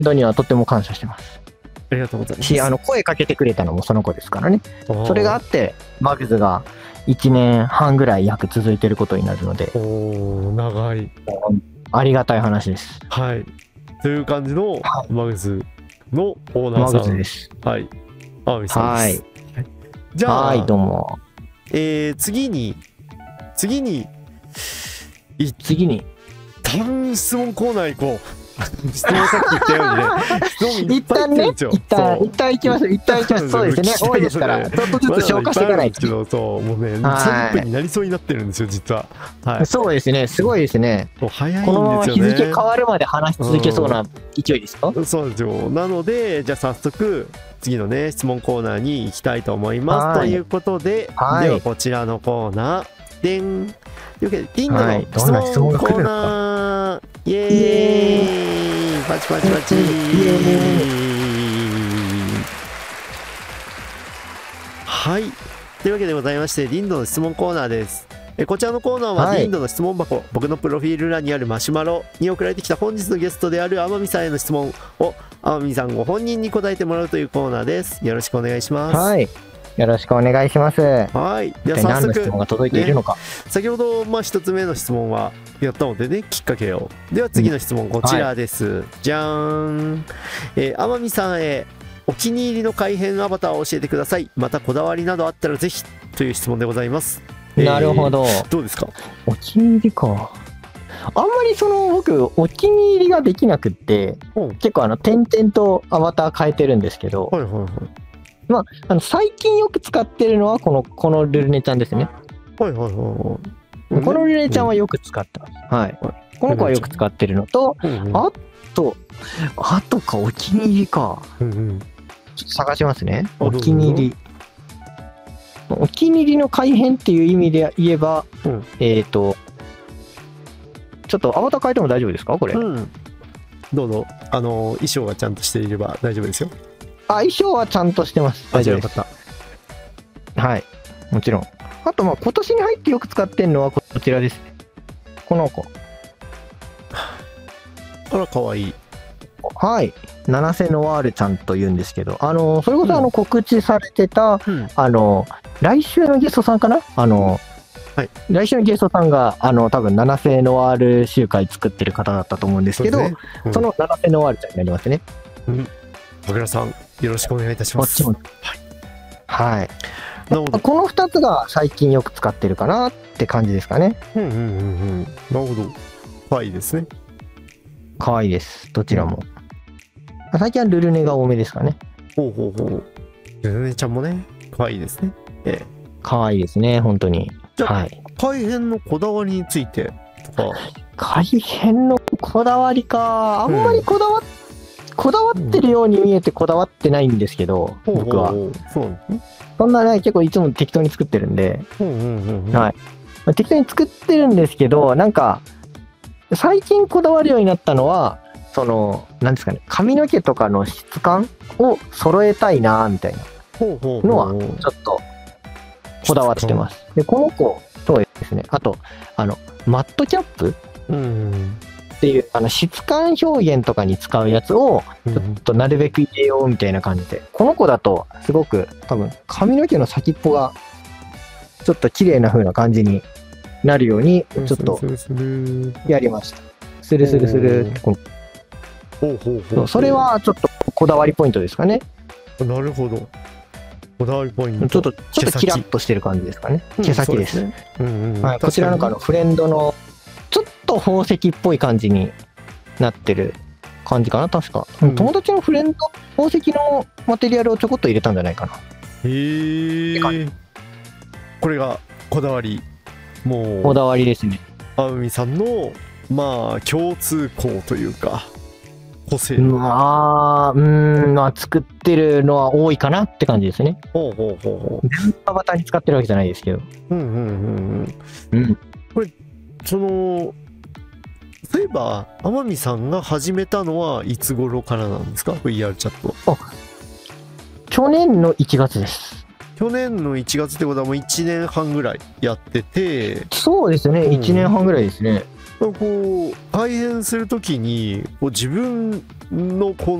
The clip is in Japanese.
度にはとっても感謝してます。 ありがとうございます。 し、声かけてくれたのもその子ですからね。それがあっってマグズが1年半ぐらい約続いてることになるので、 おー、長い。 ありがたい話です。 はい。という感じのマグズのオーナーさん。 マグズです。 はい。天海さんです。はい。じゃあ、 はい、どうも。 次に、 次に多分質問コーナー行こう。質問さっき言ったようにね、質問いっぱい来てるんですよ。 一旦行きます。そうですね。多いですから、ちょっとずつ消化していかないと。 そう、もうね、30分になりそうになってるんですよ、実は。はい。 そうですね、すごいですね。 早いんですよね。 このまま日付変わるまで話し続けそうな勢いですか？ そうですよ。なので、じゃあ早速、次のね、質問コーナーに行きたいと思います。ということで、ではこちらのコーナー、でん。というわけで、インドの質問コーナー、イエーイ、パチパチパチ、はい。というわけでございまして、リンドの質問コーナーです。こちらのコーナーは、リンドの質問箱、僕のプロフィール欄にあるマシュマロに送られてきた本日のゲストである天海さんへの質問を、天海さんご本人に答えてもらうというコーナーです。よろしくお願いします。 はい。よろしくお願いします。 はい。では早速、 何の質問が届いているのか。 先ほど、一つ目の質問はやったのでね、きっかけを。では次の質問、こちらです。じゃーん。天海さんへ、お気に入りの改変アバターを教えてください。またこだわりなどあったらぜひという質問でございます。 なるほど。 どうですか？ お気に入りか。あんまり僕、お気に入りができなくって、結構点々とアバター変えてるんですけど、 はいはいはい。 最近よく使ってるのはこのルルネちゃんですね。 はいはいはい。このルルネちゃんはよく使ってます。はい。この子はよく使ってるのと、あとかお気に入りか。ちょっと探しますね。お気に入り。お気に入りの改変っていう意味で言えば、ちょっとアバター変えても大丈夫ですかこれ。 どうぞ。衣装がちゃんとしていれば大丈夫ですよ。 衣装はちゃんとしてます。大丈夫です。はい。もちろん。あと、今年に入ってよく使ってるのはこちらですね。この子。 あら、かわいい。 はい。七瀬ノワールちゃんと言うんですけど、それこそ告知されてた、来週のゲストさんかな来週のゲストさんが、多分七瀬ノワール集会作ってる方だったと思うんですけど、その七瀬ノワールちゃんになりますね。 小倉さん、よろしくお願いいたします。 はい。この2つが最近よく使ってるかなって感じですかね。 なるほど。可愛いですね。 可愛いです。どちらも。最近はルルネが多めですかね。 ルルネちゃんもね、可愛いですね。 可愛いですね、本当に。はい。 改変のこだわりについてとか。 改変のこだわりか。あんまりこだわってるように見えてこだわってないんですけど、僕は。そんなね、結構いつも適当に作ってるんで。はい。適当に作ってるんですけど、なんか、最近こだわるようになったのは、なんですかね、髪の毛とかの質感を揃えたいな、みたいなのは、ちょっと、こだわってます。で、この子、そうですね。あと、マットキャップっていう、質感表現とかに使うやつを、ちょっとなるべく入れようみたいな感じで。この子だと、すごく、多分、髪の毛の先っぽが、ちょっと綺麗な風な感じになるように、ちょっと、やりました。スルスルスルって、それはちょっとこだわりポイントですかね。 なるほど。こだわりポイント。 ちょっとキラッとしてる感じですかね。毛先です。こちらなんかフレンドのちょっと宝石っぽい感じになってる感じかな、確か。友達のフレンド、宝石のマテリアルをちょこっと入れたんじゃないかな。 へえ。これがこだわり。もう。 こだわりですね。 天海さんの共通項というか。個性。 作ってるのは多いかなって感じですね。全部アバターに使ってるわけじゃないですけど。 これ、そういえば、天海さんが始めたのはいつ頃からなんですか ?VR チャット。 去年の1月です。 去年の1月ってことはもう1年半ぐらいやってて。 そうですね、1年半ぐらいですね。 こう改変するときにこう自分のこ